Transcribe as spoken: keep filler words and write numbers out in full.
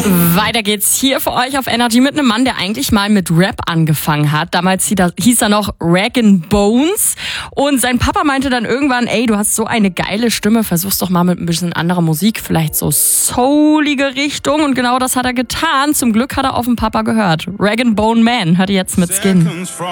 Weiter geht's hier für euch auf Energy mit einem Mann, der eigentlich mal mit Rap angefangen hat. Damals hieß er noch Rag'n'Bones Bones. Und sein Papa meinte dann irgendwann, ey, du hast so eine geile Stimme, versuch's doch mal mit ein bisschen anderer Musik, vielleicht so soulige Richtung. Und genau das hat er getan. Zum Glück hat er auf den Papa gehört. Rag and Bone Man hört ihr jetzt mit Skin.